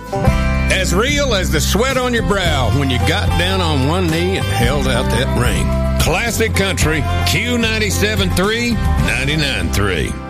As real as the sweat on your brow when you got down on one knee and held out that ring. Classic Country, Q97.3, 99.3.